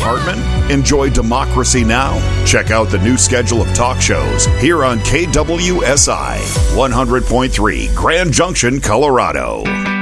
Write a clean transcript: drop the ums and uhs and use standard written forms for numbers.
Hartman? Enjoy Democracy Now? Check out the new schedule of talk shows here on KWSI 100.3 Grand Junction, Colorado.